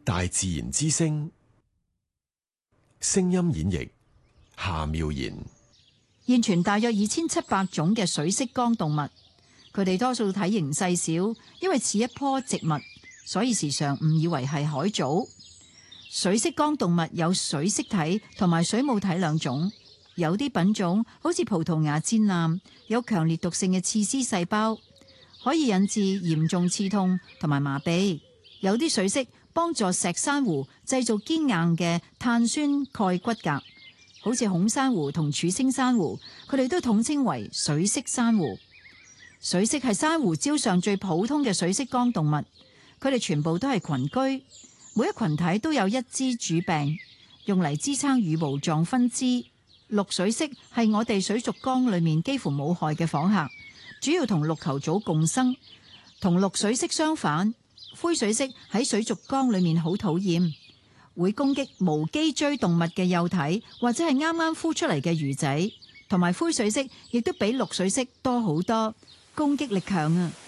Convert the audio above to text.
大自然之聲，聲音演繹夏妙然。 現存大約2700種嘅水色綱動物，佢哋多數體型細小，因為似一棵植物，所以時常誤以為係海藻。水色綱動物有水色體同埋水母體兩種，有啲品種好似葡萄牙箭艦，有強烈毒性嘅刺絲細胞，可以引致嚴重刺痛同埋麻痹。有啲水色幫助石珊瑚製造堅硬嘅碳酸鈣骨骼，好似孔珊瑚同柱星珊瑚，佢哋都統稱為水色珊瑚。水色係珊瑚礁上最普通嘅水色綱動物，佢哋全部都係群居，每一群體都有一支主柄，用嚟支撐羽毛狀分支。綠水色係我哋水族缸裏面幾乎冇害嘅訪客，主要同綠球藻共生。同綠水色相反，灰水色喺水族缸裏面好討厭，會攻擊無脊椎動物嘅幼體或者係啱啱孵出嚟嘅魚仔，同埋灰水色亦都比綠水色多好多，攻擊力強啊！